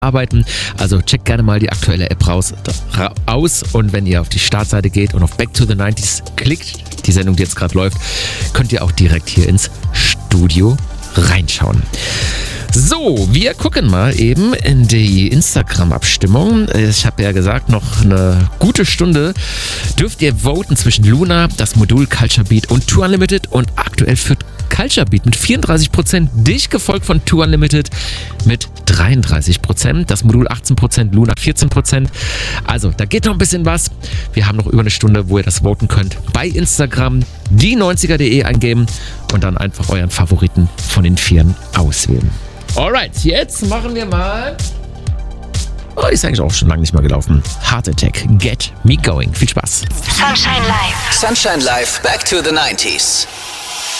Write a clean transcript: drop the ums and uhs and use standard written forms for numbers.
arbeiten. Also checkt gerne mal die aktuelle App aus. Und wenn ihr auf die Startseite geht und auf Back to the 90s klickt, die Sendung, die jetzt gerade läuft, könnt ihr auch direkt hier ins Studio reinschauen. So, wir gucken mal eben in die Instagram-Abstimmung. Ich habe ja gesagt, noch eine gute Stunde dürft ihr voten zwischen Luna, das Modul Culture Beat und Too Unlimited. Und aktuell führt Culture Beat mit 34%, dicht gefolgt von Too Unlimited mit 33%, das Modul 18%, Luna 14%. Also, da geht noch ein bisschen was. Wir haben noch über eine Stunde, wo ihr das voten könnt. Bei Instagram die90er.de eingeben und dann einfach euren Favoriten von den Vieren auswählen. Alright, jetzt machen wir mal... Oh, die ist eigentlich auch schon lange nicht mehr gelaufen. Heart Attack, Get Me Going. Viel Spaß. Sunshine Live. Sunshine Live, Back to the 90s.